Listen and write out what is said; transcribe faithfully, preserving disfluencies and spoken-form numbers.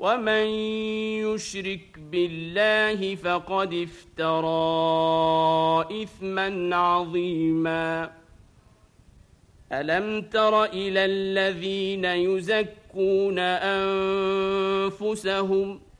ومن يشرك بالله فقد افترى إثما عظيما ألم تر إلى الذين يزكون أنفسهم